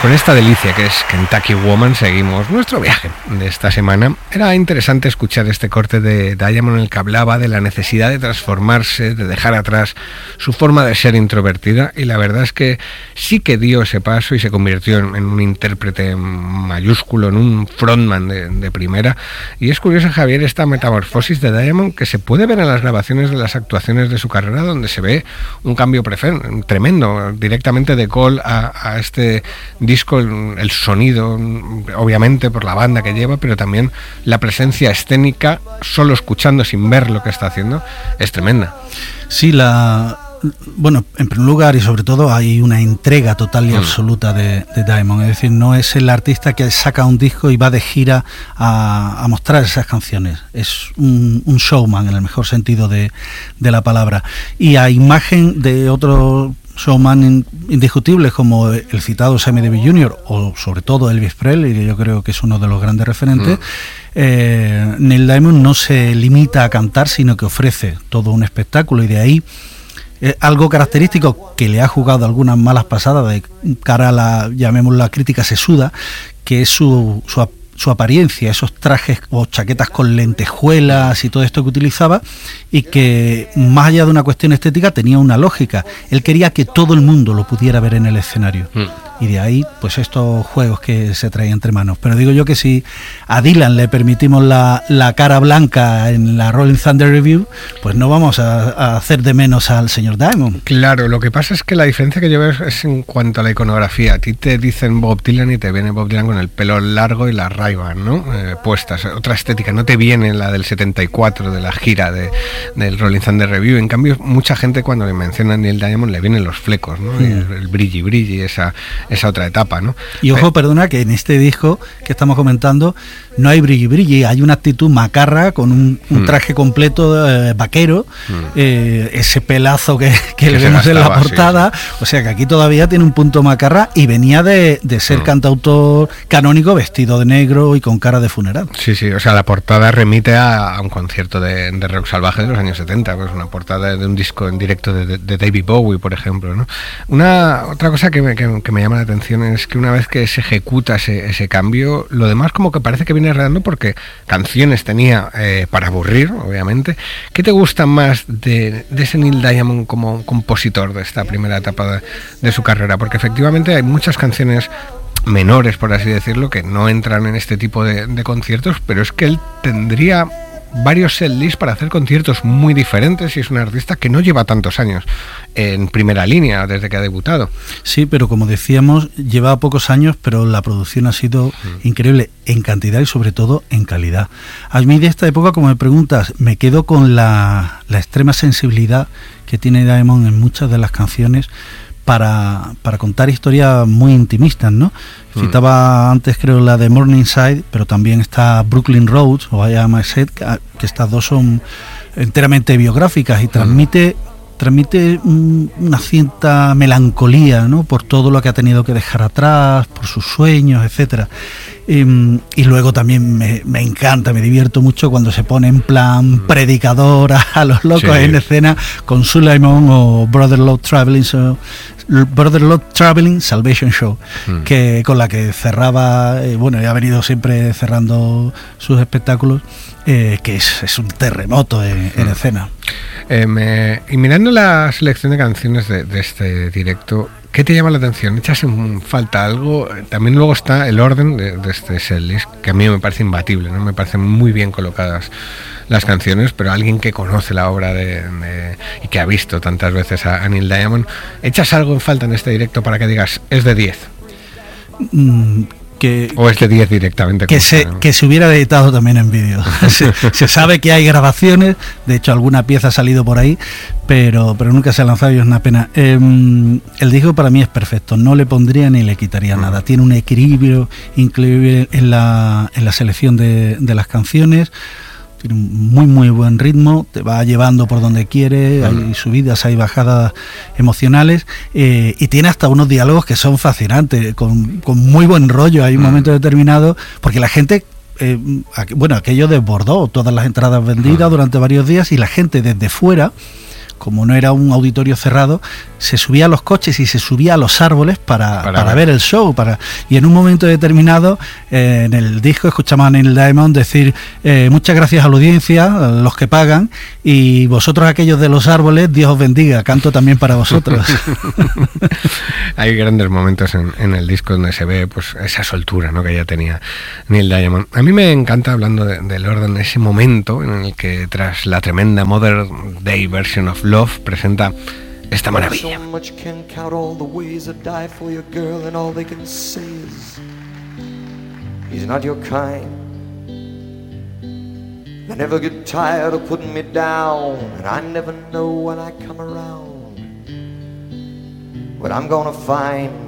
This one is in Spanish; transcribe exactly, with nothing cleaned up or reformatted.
con esta delicia que es Kentucky Woman seguimos nuestro viaje de esta semana. Era interesante escuchar este corte de Diamond en el que hablaba de la necesidad de transformarse, de dejar atrás su forma de ser introvertida, y la verdad es que sí que dio ese paso y se convirtió en, en un intérprete mayúsculo, en un frontman de, de primera. Y es curioso, Javier, esta metamorfosis de Diamond que se puede ver en las grabaciones de las actuaciones de su carrera, donde se ve un cambio prefer- tremendo, directamente de Cole a, a este disco, el, el sonido, obviamente por la banda que lleva, pero también la presencia escénica, solo escuchando sin ver lo que está haciendo, es tremenda. Sí, la... Bueno, en primer lugar y sobre todo hay una entrega total y absoluta de, de Diamond, es decir, no es el artista que saca un disco y va de gira a, a mostrar esas canciones, es un, un showman en el mejor sentido de, de la palabra, y a imagen de otros showman indiscutibles como el citado Sammy Davis junior o sobre todo Elvis Presley, que yo creo que es uno de los grandes referentes. Mm. eh, Neil Diamond no se limita a cantar, sino que ofrece todo un espectáculo, y de ahí Eh, algo característico que le ha jugado algunas malas pasadas de cara a la, llamémosla, crítica sesuda, que es su, su, su apariencia, esos trajes o chaquetas con lentejuelas y todo esto que utilizaba, y que más allá de una cuestión estética tenía una lógica. Él quería que todo el mundo lo pudiera ver en el escenario. Mm. Y de ahí, pues estos juegos que se traen entre manos. Pero digo yo que si a Dylan le permitimos la, la cara blanca en la Rolling Thunder Review, pues no vamos a, a hacer de menos al señor Diamond. Claro, lo que pasa es que la diferencia que yo veo es en cuanto a la iconografía. A ti te dicen Bob Dylan y te viene Bob Dylan con el pelo largo y la Ray-Ban, ¿no? Eh, puestas, otra estética. No te viene la del setenta y cuatro de la gira de, del Rolling Thunder Review. En cambio, mucha gente cuando le mencionan Neil Diamond le vienen los flecos, ¿no? Mm. El, el brilli brilli, esa esa otra etapa, ¿no? Y ojo, eh, perdona, que en este disco que estamos comentando no hay brilli brilli, hay una actitud macarra con un, un traje completo eh, vaquero, mm. eh, ese pelazo que, que, que le vemos gastaba, en la portada, sí, sí. O sea que aquí todavía tiene un punto macarra, y venía de, de ser mm. cantautor canónico vestido de negro y con cara de funeral. Sí, sí, o sea, la portada remite a, a un concierto de, de rock salvaje de los años setenta, pues una portada de un disco en directo de, de, de David Bowie, por ejemplo, ¿no? Una otra cosa que me, que, que me llama la atención es que una vez que se ejecuta ese, ese cambio, lo demás como que parece que viene redando, porque canciones tenía eh, para aburrir, obviamente. ¿Qué te gusta más de, de ese Neil Diamond como compositor de esta primera etapa de, de su carrera? Porque efectivamente hay muchas canciones menores, por así decirlo, que no entran en este tipo de, de conciertos, pero es que él tendría varios setlists para hacer conciertos muy diferentes, y es un artista que no lleva tantos años en primera línea desde que ha debutado. Sí, pero como decíamos, lleva pocos años, pero la producción ha sido mm. increíble en cantidad y sobre todo en calidad. A mí de esta época, como me preguntas, me quedo con la, la extrema sensibilidad que tiene Diamond en muchas de las canciones para, para contar historias muy intimistas, ¿no? Mm. Citaba antes, creo, la de Morningside, pero también está Brooklyn Road o I Am I Said, que estas dos son enteramente biográficas, y transmite mm. transmite un, una cierta melancolía, ¿no? Por todo lo que ha tenido que dejar atrás, por sus sueños, etcétera. Y, y luego también me, me encanta, me divierto mucho cuando se pone en plan predicador a, a los locos, sí, en escena con Suleiman o Brother Love Traveling, so, Brother Love Traveling Salvation Show, mm. que con la que cerraba, eh, bueno, ha venido siempre cerrando sus espectáculos, eh, que es, es un terremoto en, en mm. escena. Eh, me, y mirando la selección de canciones de, de este directo, ¿qué te llama la atención? ¿Echas en falta algo? También luego está el orden de, de este setlist, que a mí me parece imbatible, ¿no? Me parecen muy bien colocadas las canciones, pero alguien que conoce la obra de, de, y que ha visto tantas veces a, a Neil Diamond, ¿echas algo en falta en este directo para que digas, es de diez? Mm. Que, o es de diez directamente. Que se, que se hubiera editado también en vídeo. se, se sabe que hay grabaciones, de hecho alguna pieza ha salido por ahí, pero, pero nunca se ha lanzado y es una pena. Eh, el disco para mí es perfecto, no le pondría ni le quitaría mm. nada. Tiene un equilibrio increíble en la, en la selección de, de las canciones. Tiene un muy muy buen ritmo, te va llevando por donde quiere, hay subidas, hay bajadas emocionales, eh, y tiene hasta unos diálogos que son fascinantes, con, con muy buen rollo. Hay un momento determinado, porque la gente, eh, bueno, aquello desbordó, todas las entradas vendidas durante varios días, y la gente desde fuera, como no era un auditorio cerrado, se subía a los coches y se subía a los árboles para, Para para ver. ver el show. Para, y en un momento determinado, eh, en el disco escuchamos a Neil Diamond decir eh, muchas gracias a la audiencia, a los que pagan, y vosotros aquellos de los árboles, Dios os bendiga, canto también para vosotros. Hay grandes momentos en, en el disco donde se ve pues esa soltura, ¿no?, que ya tenía Neil Diamond. A mí me encanta, hablando de, de Lord, ese momento en el que tras la tremenda Modern Day version of Love presenta esta maravilla. I never get tired of putting me down, and I never know when I come around what I'm gonna find